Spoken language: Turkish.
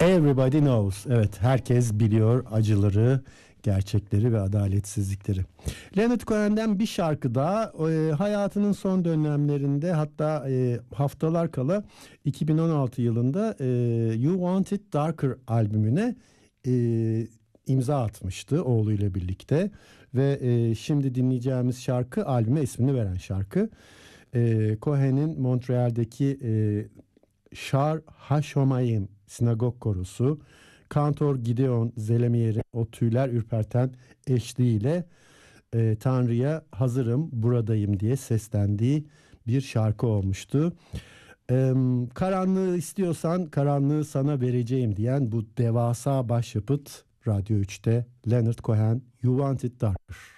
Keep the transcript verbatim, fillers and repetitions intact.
Everybody knows. Evet, herkes biliyor acıları, gerçekleri ve adaletsizlikleri. Leonard Cohen'den bir şarkı daha. E, hayatının son dönemlerinde, hatta e, haftalar kala iki bin on altı yılında e, You Want It Darker albümüne e, imza atmıştı oğluyla birlikte. Ve e, şimdi dinleyeceğimiz şarkı albüme ismini veren şarkı. E, Cohen'in Montreal'deki e, Shar HaShomayim sinagog korosu, Kantor Gideon Zelemier'in o tüyler ürperten eşliğiyle e, Tanrı'ya hazırım buradayım diye seslendiği bir şarkı olmuştu. E, karanlığı istiyorsan karanlığı sana vereceğim diyen bu devasa başyapıt Radyo üçte Leonard Cohen, You Want It Darker.